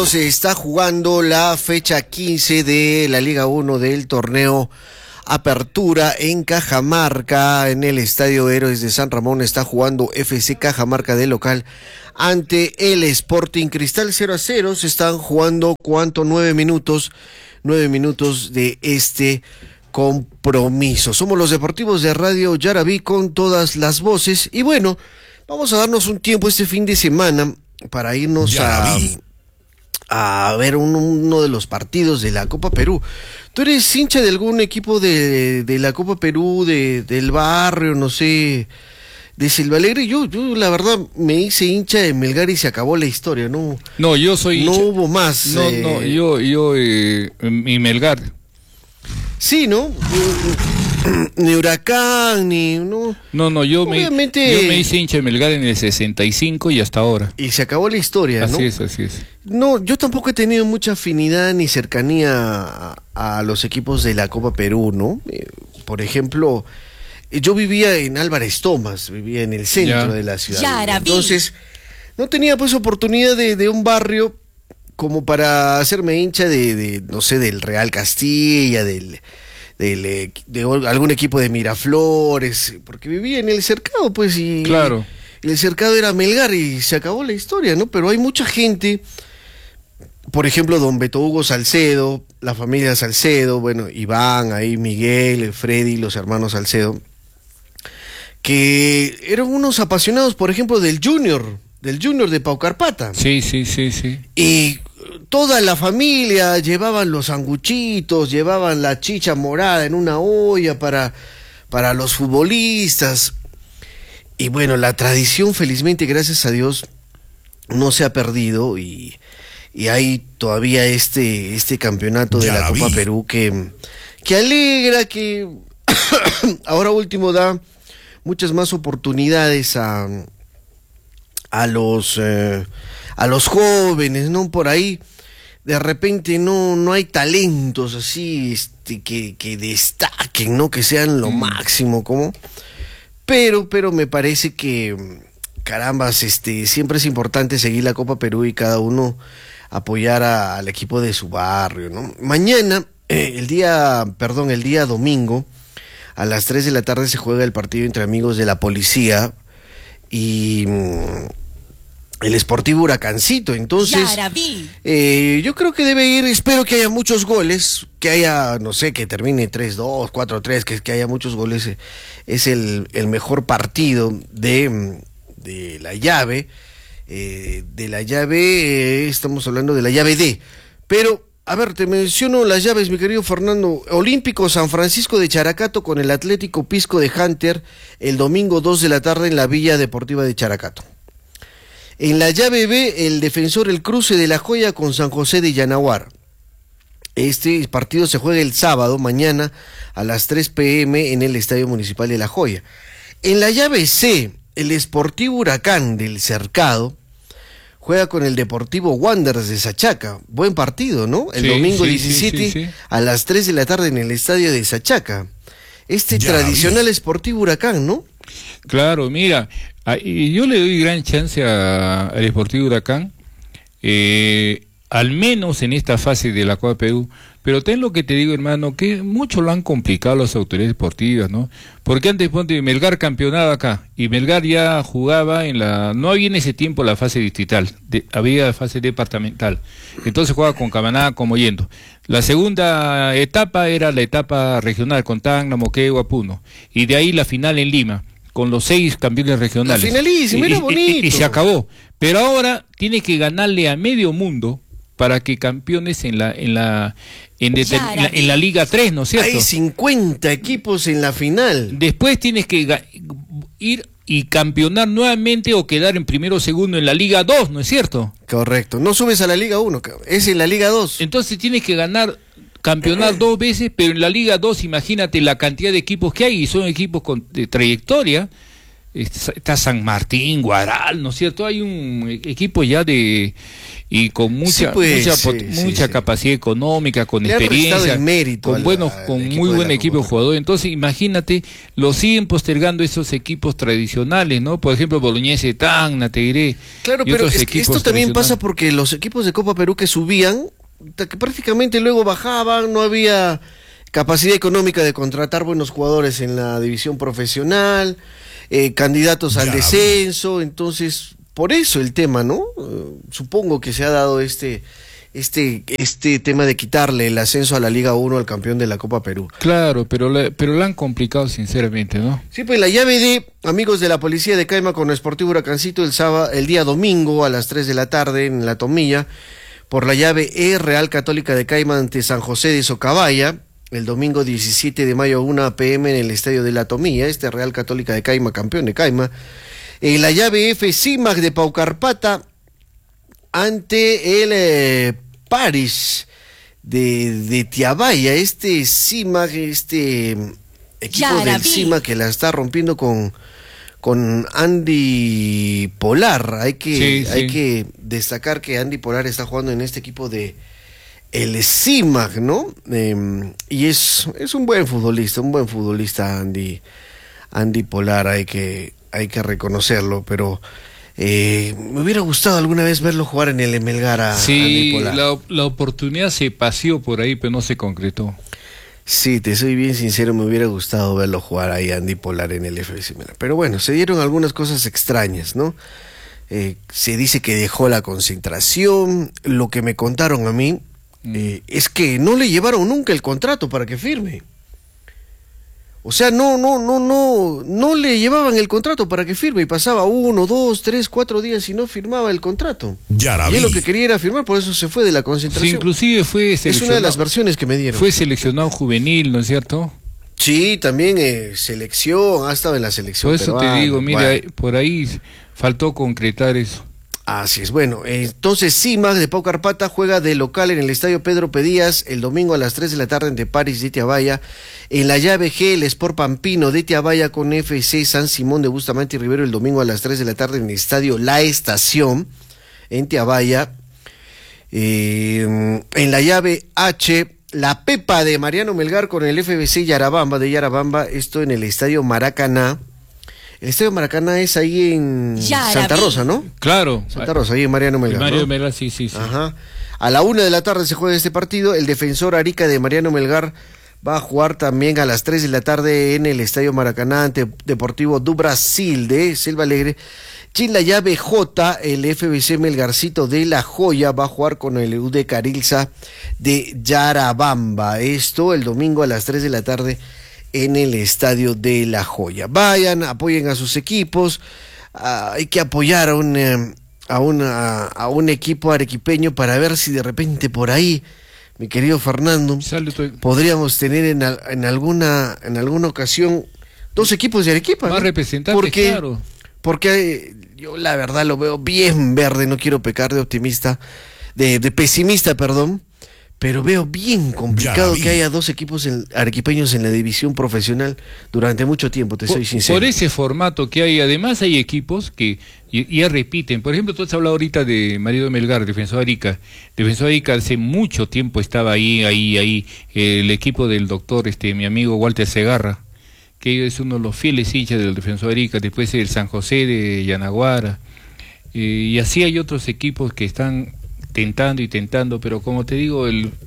Se está jugando la fecha 15 de la Liga 1 del torneo Apertura en Cajamarca, en el Estadio Héroes de San Ramón. Está jugando FC Cajamarca de local ante el Sporting Cristal. 0-0, se están jugando, ¿cuánto? 9 minutos de este compromiso. Somos los deportivos de Radio Yarabí con todas las voces. Y bueno, vamos a darnos un tiempo este fin de semana para irnos a ver uno de los partidos de la Copa Perú. ¿Tú eres hincha de algún equipo de la Copa Perú, del barrio, no sé, de Silva Alegre? Yo la verdad me hice hincha de Melgar y se acabó la historia, ¿no? No, yo soy no hincha. Hubo más. Yo mi Melgar. Sí, ¿no? Ni Huracán, ni... No, yo obviamente... me hice hincha de Melgar en el 65 y hasta ahora. Y se acabó la historia, ¿no? Así es. No, yo tampoco he tenido mucha afinidad ni cercanía a los equipos de la Copa Perú, ¿no? Por ejemplo, yo vivía en Álvarez Thomas, vivía en el centro de la ciudad. Entonces, no tenía pues oportunidad de un barrio como para hacerme hincha no sé, del Real Castilla, de algún equipo de Miraflores, porque vivía en el cercado, pues, y claro. El cercado era Melgar y se acabó la historia, ¿no? Pero hay mucha gente, por ejemplo, don Beto Hugo Salcedo, la familia Salcedo, bueno, Iván, ahí Miguel, Freddy, los hermanos Salcedo, que eran unos apasionados, por ejemplo, del Junior de Paucarpata. Sí. Y toda la familia llevaban los sanguchitos, llevaban la chicha morada en una olla para los futbolistas. Y bueno, la tradición, felizmente, gracias a Dios, no se ha perdido y hay todavía este campeonato de la Copa Perú que alegra, que ahora último da muchas más oportunidades a los jóvenes, ¿no? Por ahí de repente no hay talentos así que destaquen, ¿no? Que sean lo máximo, como. Pero me parece que, carambas, siempre es importante seguir la Copa Perú y cada uno apoyar al equipo de su barrio, ¿no? Mañana, el día domingo, a las 3 de la tarde se juega el partido entre Amigos de la Policía y el Sportivo Huracancito. Entonces, yo creo que debe ir, espero que haya muchos goles, que haya, no sé, que termine 3-2, 4-3, que haya muchos goles. Es el mejor partido de la llave. Estamos hablando de la llave D. Pero, a ver, te menciono las llaves, mi querido Fernando. Olímpico San Francisco de Characato con el Atlético Pisco de Hunter el domingo 2 de la tarde en la Villa Deportiva de Characato. En la llave B, el Defensor El Cruce de La Joya con San José de Yanaguara. Este partido se juega el sábado, mañana, a las 3 p.m. en el Estadio Municipal de La Joya. En la llave C, el Sportivo Huracán del Cercado juega con el Deportivo Wanderers de Sachaca. Buen partido, ¿no? El domingo 17 a las 3 de la tarde en el Estadio de Sachaca. Tradicional Sportivo Huracán, ¿no? Claro, mira, yo le doy gran chance al Sportivo Huracán, al menos en esta fase de la Copa Perú, pero ten lo que te digo, hermano, que mucho lo han complicado las autoridades deportivas, ¿no? Porque antes, ponte, Melgar campeonaba acá, y Melgar ya jugaba no había en ese tiempo la fase distrital, había fase departamental, entonces jugaba con Camaná como yendo. La segunda etapa era la etapa regional, con Tacna, Moquegua, Puno, y de ahí la final en Lima, con los 6 campeones regionales. Finalísimo, era bonito. Y se acabó. Pero ahora tiene que ganarle a medio mundo para que campeones en la Liga 3, ¿no es cierto? Hay 50 equipos en la final. Después tienes que ir y campeonar nuevamente o quedar en primero o segundo en la Liga 2, ¿no es cierto? Correcto. No subes a la Liga 1, es en la Liga 2. Entonces tienes que campeonar 2 veces, pero en la Liga 2 imagínate la cantidad de equipos que hay, y son equipos de trayectoria. Está San Martín, Guaral, ¿no es cierto? Hay un equipo ya y con mucha capacidad económica, con experiencia, con muy buen equipo de jugadores. Entonces, imagínate, lo siguen postergando esos equipos tradicionales, ¿no? Por ejemplo, Bolognese, Tacna, Tigre. Claro, pero esto también pasa porque los equipos de Copa Perú que subían, que prácticamente luego bajaban, no había capacidad económica de contratar buenos jugadores en la división profesional, candidatos al descenso, entonces por eso el tema, ¿no? Supongo que se ha dado este tema de quitarle el ascenso a la Liga 1 al campeón de la Copa Perú. Claro, pero la han complicado sinceramente, ¿no? Sí, pues la llave de amigos de la policía de Caima con Sportivo Huracancito el día domingo a las 3 de la tarde en La Tomilla, por la llave E, Real Católica de Caima ante San José de Socabaya, el domingo 17 de mayo a 1 p.m. en el estadio de La Tomilla, Real Católica de Caima, campeón de Caima. La llave F, CIMAC de Paucarpata ante el Paris de Tiabaya, CIMAC, equipo del CIMAC que la está rompiendo con Andy Polar. Hay que destacar que Andy Polar está jugando en este equipo de el CIMAC, ¿no? Y es un buen futbolista Andy Polar, hay que reconocerlo, pero me hubiera gustado alguna vez verlo jugar en el Melgar a Andy Polar. La oportunidad se paseó por ahí, pero no se concretó. Sí, te soy bien sincero, me hubiera gustado verlo jugar ahí Andy Polar en el FC Melgar. Pero bueno, se dieron algunas cosas extrañas, ¿no? Se dice que dejó la concentración. Lo que me contaron a mí es que no le llevaron nunca el contrato para que firme. O sea, no le llevaban el contrato para que firme y pasaba 1, 2, 3, 4 días y no firmaba el contrato. Y él lo que quería era firmar, por eso se fue de la concentración. Sí, inclusive fue seleccionado. Es una de las versiones que me dieron. Fue seleccionado juvenil, ¿no es cierto? Sí, también selección, ha estado en la selección. Por eso peruana, te digo, mira, por ahí faltó concretar eso. Así es, bueno, entonces CIMAC de Paucarpata juega de local en el estadio Pedro Pedías el domingo a las 3 de la tarde ante Paris de Tiabaya. En la llave G, el Sport Pampino de Tiabaya con FC San Simón de Bustamante y Rivero el domingo a las 3 de la tarde en el estadio La Estación en Tiabaya. En la llave H, la Pepa de Mariano Melgar con el FBC Yarabamba de Yarabamba, esto en el estadio Maracaná. El estadio Maracaná es ahí en Santa Rosa, ¿no? Claro. Santa Rosa, ahí en Mariano Melgar. Mariano Melgar, sí. Ajá. A la 1 de la tarde se juega este partido. El Defensor Arica de Mariano Melgar va a jugar también a las 3 de la tarde en el estadio Maracaná ante Deportivo do Brasil de Selva Alegre. Y en la llave J, el FBC Melgarcito de La Joya va a jugar con el UD Carilza de Yarabamba. Esto el domingo a las 3 de la tarde en el estadio de La Joya. Vayan, apoyen a sus equipos. Hay que apoyar a un equipo arequipeño para ver si de repente por ahí, mi querido Fernando, podríamos tener en alguna ocasión 2 equipos de Arequipa, más, ¿no? Representantes, claro. Porque yo la verdad lo veo bien verde, no quiero pecar de optimista, de pesimista, perdón. Pero veo bien complicado que haya 2 equipos arequipeños en la división profesional durante mucho tiempo, te soy sincero. Por ese formato que hay, además hay equipos que ya repiten. Por ejemplo, tú has hablado ahorita de Mariano Melgar, Defensor Arica. Defensor Arica hace mucho tiempo estaba ahí, el equipo del doctor, mi amigo Walter Segarra, que es uno de los fieles hinchas del Defensor Arica, después el San José de Yanaguara. Y así hay otros equipos que están tentando, pero como te digo,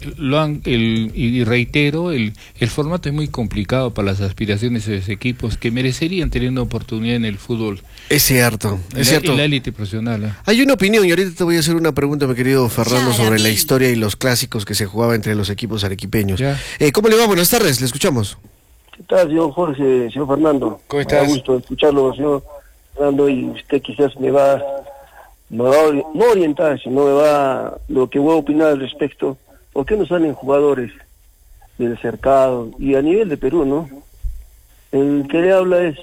y reitero, el formato es muy complicado para las aspiraciones de esos equipos que merecerían tener una oportunidad en el fútbol. Es cierto. En la élite profesional. Hay una opinión, y ahorita te voy a hacer una pregunta, mi querido Fernando, sobre la historia y los clásicos que se jugaba entre los equipos arequipeños. ¿Cómo le va? Buenas tardes, le escuchamos. ¿Qué tal, señor Jorge, señor Fernando? ¿Cómo estás? Me da gusto escucarlo, señor Fernando, y usted quizás me va no orientar, sino me va lo que voy a opinar al respecto. ¿Por qué no salen jugadores del cercado? Y a nivel de Perú, ¿no? El que le habla es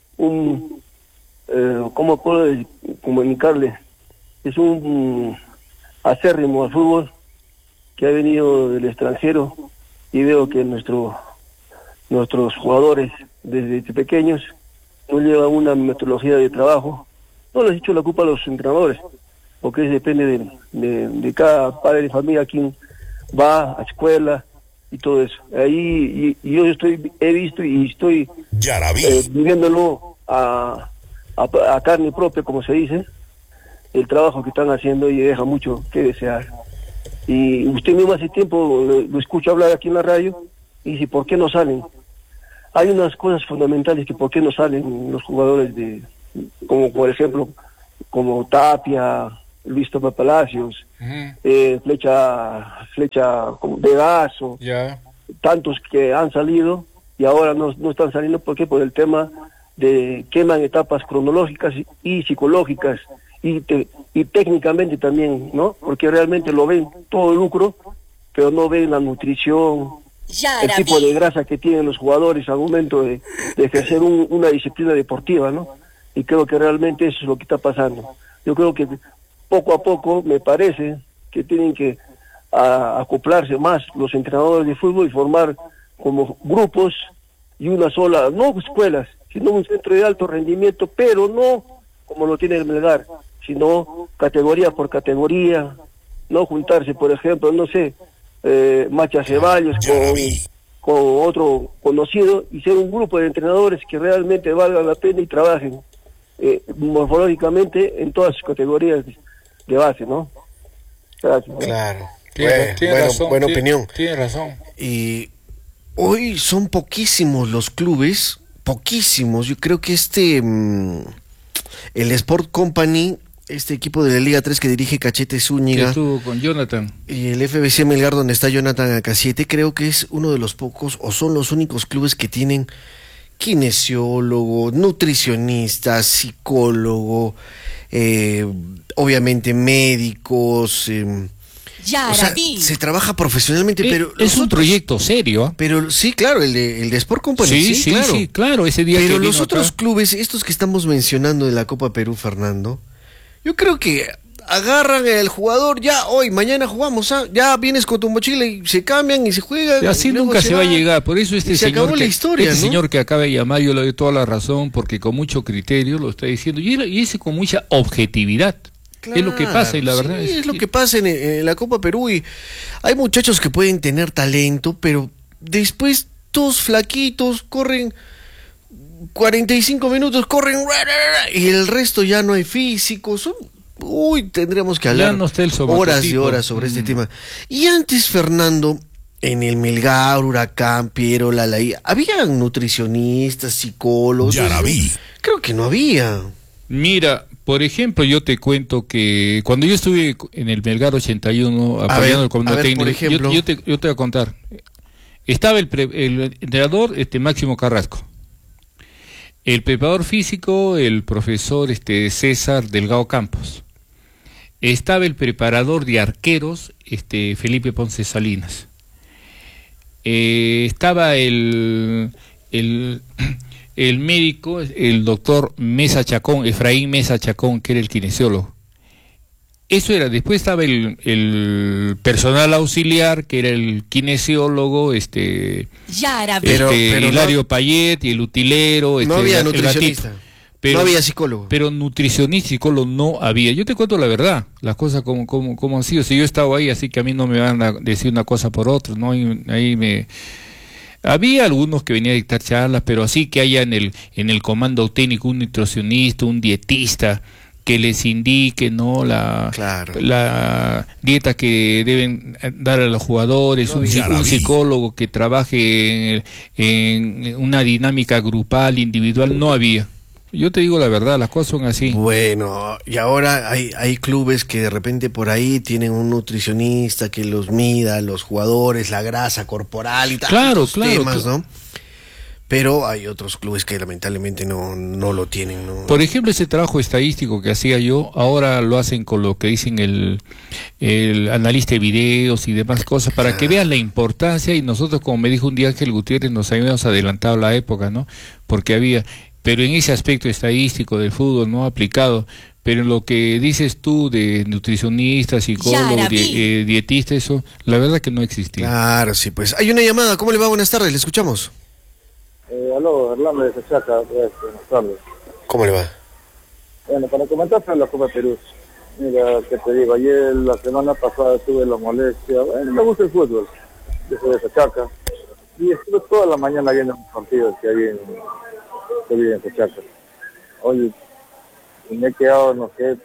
¿cómo puedo comunicarle? Es un acérrimo al fútbol que ha venido del extranjero y veo que nuestros jugadores desde pequeños no llevan una metodología de trabajo. No les he hecho la culpa a los entrenadores, porque depende de cada padre de familia quien va a escuela y todo eso. Ahí y yo he visto y estoy viviéndolo a carne propia, como se dice, el trabajo que están haciendo, y deja mucho que desear. Y usted mismo hace tiempo lo escucha hablar aquí en la radio y dice, ¿por qué no salen? Hay unas cosas fundamentales que por qué no salen los jugadores como por ejemplo, como Tapia, Luis Tomás Palacios, Flecha como Vegaso, tantos que han salido y ahora no están saliendo. ¿Por qué? Por el tema de queman etapas cronológicas y psicológicas y técnicamente también, ¿no? Porque realmente lo ven todo lucro, pero no ven la nutrición, el tipo de grasa que tienen los jugadores al momento de ejercer una disciplina deportiva, ¿no? Y creo que realmente eso es lo que está pasando. Yo creo que poco a poco me parece que tienen que acoplarse más los entrenadores de fútbol y formar como grupos y una sola, no escuelas, sino un centro de alto rendimiento, pero no como lo tiene el Melgar, sino categoría por categoría, no juntarse, por ejemplo, no sé, Macha Ceballos con otro conocido, y ser un grupo de entrenadores que realmente valgan la pena y trabajen morfológicamente en todas sus categorías de base, ¿no? Gracias. Claro. Tiene razón, buena opinión. Tiene razón. Y hoy son poquísimos los clubes, poquísimos. Yo creo que el Sport Company, este equipo de la Liga 3 que dirige Cachete Zúñiga, que estuvo con Jonathan, y el FBC Melgar, donde está Jonathan Acasiete, creo que es uno de los pocos o son los únicos clubes que tienen kinesiólogo, nutricionista, psicólogo, obviamente médicos. O sea, se trabaja profesionalmente, pero es un proyecto serio. Pero sí, claro, el de Sport Company, sí, claro, ese día. Pero que los otros acá, clubes, estos que estamos mencionando de la Copa Perú, Fernando, yo creo que agarran al jugador, ya hoy, mañana jugamos, ya vienes con tu mochila y se cambian y se juegan. Así nunca se va a llegar, por eso este señor que acaba de llamar, yo le doy toda la razón, porque con mucho criterio lo está diciendo, y ese con mucha objetividad. Claro, es lo que pasa, y la verdad es lo que pasa en la Copa Perú, y hay muchachos que pueden tener talento, pero después todos flaquitos, corren 45 minutos, corren, y el resto ya no hay físicos. Tendríamos que hablar horas y horas sobre este tema. Y antes, Fernando, en el Melgar, Huracán, Piero, Lalaí, ¿habían nutricionistas, psicólogos? Ya la vi. Creo que no había. Mira, por ejemplo, yo te cuento que cuando yo estuve en el Melgar 81 apoyando el comando técnico, yo te voy a contar. Estaba el entrenador Máximo Carrasco, el preparador físico, el profesor César Delgado Campos. Estaba el preparador de arqueros, Felipe Ponce Salinas. Estaba el médico, el doctor Mesa Chacón, Efraín Mesa Chacón, que era el kinesiólogo. Eso era. Después estaba el personal auxiliar, que era el kinesiólogo, Hilario Payet, y el utilero, no había nutricionista. No había psicólogo. Pero nutricionista y psicólogo no había. Yo te cuento la verdad, las cosas como han sido. Si yo he estado ahí, así que a mí no me van a decir una cosa por otra, ¿no? Había algunos que venían a dictar charlas, pero así que haya en el comando técnico un nutricionista, un dietista, que les indique, ¿no? La dieta que deben dar a los jugadores, un psicólogo que trabaje en una dinámica grupal, individual, no había. Yo te digo la verdad, las cosas son así. Bueno, y ahora hay clubes que de repente por ahí tienen un nutricionista que los mida, los jugadores, la grasa corporal y tantos temas, ¿no? Pero hay otros clubes que lamentablemente no lo tienen, ¿no? Por ejemplo, ese trabajo estadístico que hacía yo, ahora lo hacen con lo que dicen el analista de videos y demás cosas, para que vean la importancia, y nosotros, como me dijo un día Ángel Gutiérrez, nos habíamos adelantado la época, ¿no? Porque había... Pero en ese aspecto estadístico del fútbol no aplicado, pero en lo que dices tú de nutricionista, psicólogo, dietista, eso, la verdad que no existía. Claro, sí, pues. Hay una llamada, ¿cómo le va? Buenas tardes, le escuchamos. Aló, Orlando de Cachaca, buenas tardes. ¿Cómo le va? Bueno, para comentar sobre la Copa Perú, Mira, que te digo, ayer, la semana pasada tuve la molestia. Bueno, me gusta el fútbol, yo soy de Sachaca. Y estuve toda la mañana viendo los partidos que hay en Sachaca. Oye, me he quedado, no sé,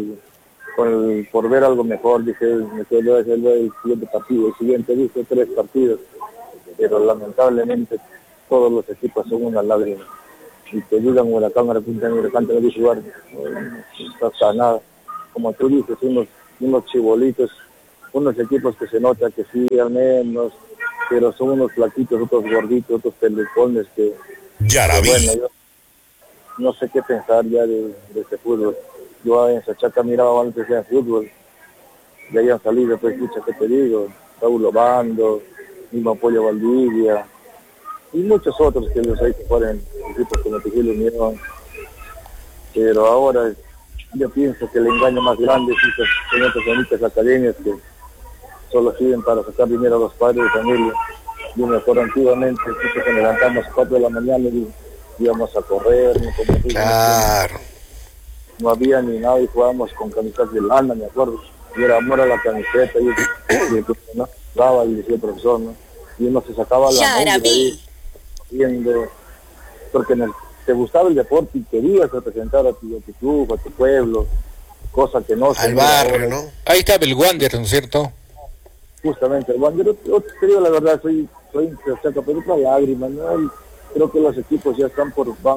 por ver algo mejor. Dije, me quedo el siguiente partido. El siguiente hice 3 partidos. Pero lamentablemente todos los equipos son una lágrima. Y te ayudan Huracán, Huracán te lo dice jugar, no pasa nada. Como tú dices, unos chibolitos, unos equipos que se nota que sí, al menos, pero son unos flaquitos, otros gorditos, otros telefones que bueno, yo no sé qué pensar ya de este fútbol. Yo en Sachaca miraba antes de fútbol, ya hayan salido, pues escucha, ¿qué te digo? Raúl Obando, mismo Apoyo Valdivia, y muchos otros que los hay que juegan en equipos como Tijil Unión. Pero ahora yo pienso que el engaño más grande es en estas bonitas academias que solo sirven para sacar dinero a los padres de familia. Yo me acuerdo antiguamente que nos levantamos a las 4 de la mañana y íbamos a correr, claro. No había ni nada y jugábamos con camisetas de lana, me acuerdo. Y era amor a la camiseta y el ¿no? Daba y decía el profesor, ¿no? Y uno se sacaba la mano ahí, viendo, porque te gustaba el deporte y querías representar a tu club, a tu pueblo, cosa que no se al barrio, ¿no? Ahí estaba el Wander, ¿no es cierto? Justamente, el Wander, yo te digo la verdad, soy pero otra lágrima, ¿no? Y creo que los equipos ya están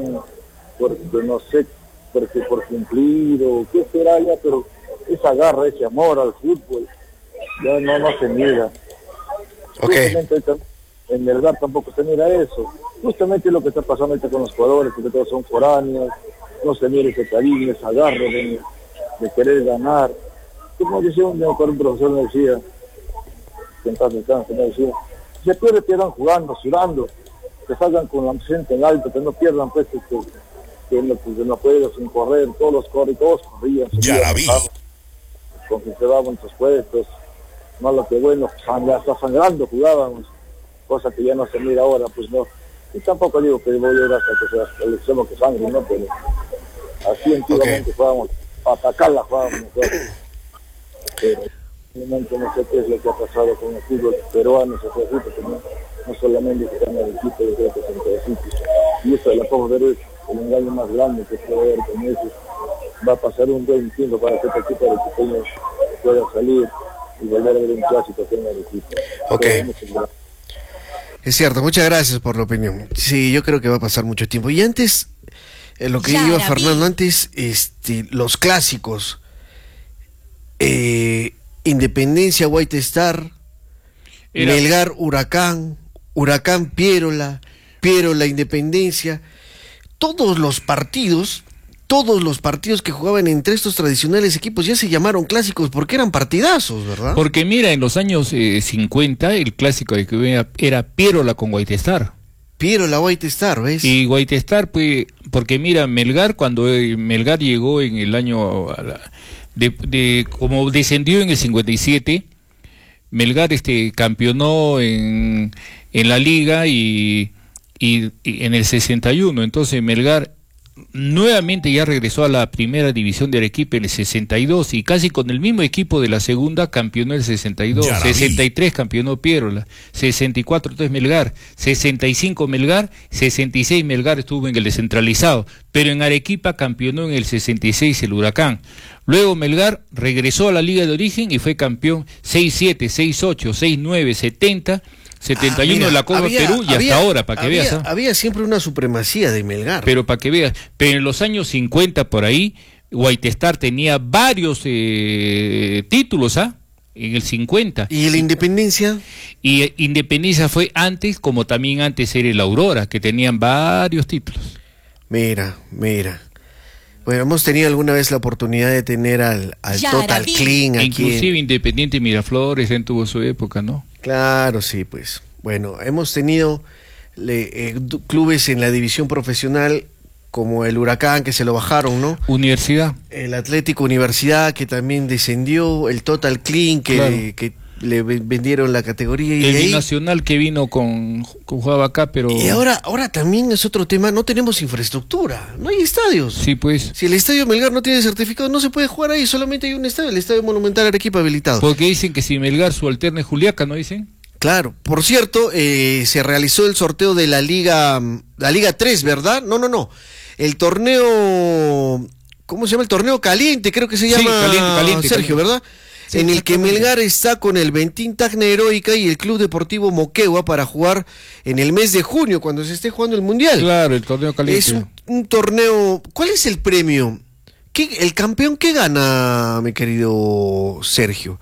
no sé, porque por cumplir o qué será ya, pero esa garra, ese amor al fútbol, ya no se mira. Okay. En verdad tampoco se mira eso. Justamente lo que está pasando ahorita con los jugadores, porque todos son foráneos, no se mira ese cariño, esa garra de querer ganar. Como decía un profesor, me decía, que en paz descanse, me decía, se pierde, pierdan jugando, sudando, que salgan con la gente en alto, que no pierdan pues que no pueden sin correr, todos corrían. Ya la vi. Con que se daban sus puestos, no lo que bueno, hasta sangrando jugábamos, cosa que ya no se mira ahora, pues no. Y tampoco digo que voy a ir hasta que sea el extremo que sangre, ¿no? Pero así antiguamente jugábamos, para atacarla jugábamos nosotros. Pero realmente no sé qué es lo que ha pasado con el fútbol peruano, porque no solamente que están en el equipo, yo creo que son todos sitios. Y eso de la Copa Perú es el engaño más grande que puede haber con eso. Va a pasar un buen tiempo para que este equipo de pequeños pueda salir y volver a ver un clásico en el equipo. Okay. Es cierto, muchas gracias por la opinión. Sí, yo creo que va a pasar mucho tiempo. Y antes, lo que iba Fernando, antes, los clásicos, Independencia, White Star, Melgar, Huracán, Piérola, Independencia, todos los partidos que jugaban entre estos tradicionales equipos ya se llamaron clásicos porque eran partidazos, ¿verdad? Porque mira, en los años 50 el clásico de que era Piérola con White Star. Piérola, White Star, ¿ves? Y White Star, pues, porque mira, Melgar, cuando Melgar llegó en el año, como descendió en el 57, Melgar campeonó en la liga y en el 61, entonces Melgar nuevamente ya regresó a la primera división de Arequipa en el 62 y casi con el mismo equipo de la segunda campeonó el 62, 63 campeonó Piérola, 64 entonces Melgar, 65 Melgar, 66 Melgar estuvo en el descentralizado, pero en Arequipa campeonó en el 66 el Huracán. Luego Melgar regresó a la liga de origen y fue campeón 6-7, 6-8, 6-9, 70, 71 mira, de la Copa Perú y hasta ahora, para que veas. Había siempre una supremacía de Melgar. Pero para que veas, pero en los años 50 por ahí, White Star tenía varios títulos, en el 50. ¿Y la Independencia? Y Independencia fue antes, como también antes era el Aurora, que tenían varios títulos. Mira. Bueno, hemos tenido alguna vez la oportunidad de tener al Total Clean aquí. Inclusive Independiente Miraflores tuvo su época, ¿no? Claro, sí, pues. Bueno, hemos tenido clubes en la división profesional como el Huracán, que se lo bajaron, ¿no? Universidad. El Atlético Universidad, que también descendió. El Total Clean, que le vendieron la categoría y El de ahí... binacional que vino con jugaba acá, pero... Y ahora también es otro tema, no tenemos infraestructura, no hay estadios. Sí, pues. Si el estadio Melgar no tiene certificado, no se puede jugar ahí, solamente hay un estadio, el estadio Monumental Arequipa habilitado. Porque dicen que si Melgar su alterna es Juliaca, ¿no dicen? Claro, por cierto, se realizó el sorteo de la Liga 3, ¿verdad? No, el torneo, ¿cómo se llama? El torneo caliente, creo que se llama, caliente, Sergio, ¿verdad? Sí, en el que Melgar está con el Bentín Tacna Heroica y el Club Deportivo Moquegua para jugar en el mes de junio, cuando se esté jugando el Mundial. Claro, el torneo caliente. Es un torneo, ¿cuál es el premio? ¿El campeón qué gana, mi querido Sergio?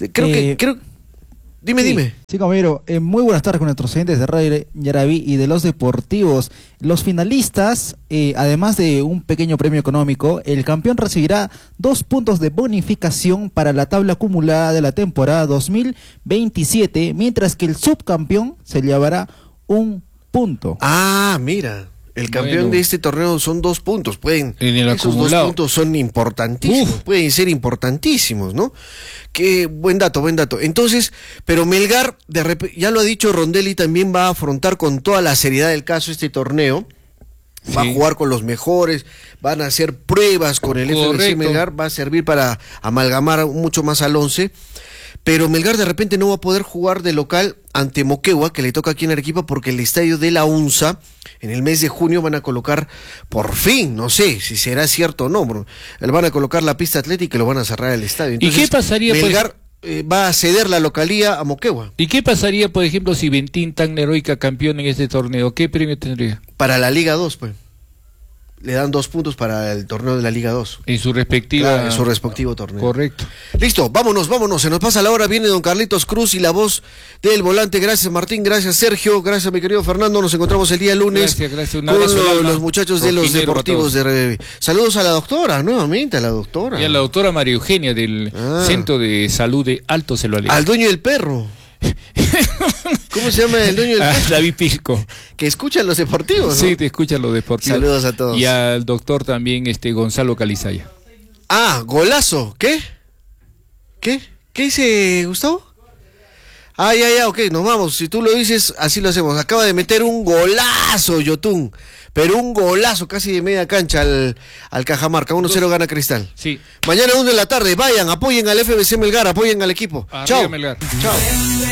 Dime. Sí, compañero, muy buenas tardes con nuestros oyentes de Radio Yaraví y de los deportivos. Los finalistas, además de un pequeño premio económico, el campeón recibirá 2 puntos de bonificación para la tabla acumulada de la temporada 2027, mientras que el subcampeón se llevará 1 punto. Ah, mira. El campeón de este torneo son 2 puntos, en el esos acumulado. 2 puntos son importantísimos, pueden ser importantísimos, ¿no? Qué buen dato. Entonces, pero Melgar, ya lo ha dicho Rondelli, también va a afrontar con toda la seriedad del caso este torneo, va a jugar con los mejores, van a hacer pruebas con el FBC Melgar, va a servir para amalgamar mucho más al 11. Pero Melgar de repente no va a poder jugar de local ante Moquegua, que le toca aquí en Arequipa, porque el estadio de la UNSA, en el mes de junio van a colocar, por fin, no sé si será cierto o no, van a colocar la pista atlética y lo van a cerrar el estadio. Entonces, ¿y qué pasaría? Melgar va a ceder la localía a Moquegua. ¿Y qué pasaría, por ejemplo, si Bentín Tacna Heroica campeón en este torneo? ¿Qué premio tendría? Para la Liga 2, pues. Le dan 2 puntos para el torneo de la Liga 2. En su respectiva... en su respectivo torneo. Correcto. Listo, vámonos, se nos pasa la hora, viene don Carlitos Cruz y la voz del volante. Gracias Martín, gracias Sergio, gracias mi querido Fernando, nos encontramos el día lunes. Gracias, un con abrazo los muchachos de los deportivos de RBB. Saludos a la doctora, nuevamente a la doctora. Y a la doctora María Eugenia del Centro de Salud de Alto Celular. Al dueño del perro. ¿Cómo se llama el dueño del perro? David Pisco. Que escuchan los deportivos, ¿no? Sí, te escuchan los deportivos. Saludos a todos. Y al doctor también, Gonzalo Calizaya. Ah, golazo. ¿Qué dice Gustavo? Ya, ok, nos vamos. Si tú lo dices, así lo hacemos. Acaba de meter un golazo, Yotun. Pero un golazo casi de media cancha al Cajamarca. 1-0 gana Cristal. Sí. Mañana 1 de la tarde. Vayan, apoyen al FBC Melgar, apoyen al equipo. Arriba Chao. Melgar. Chao.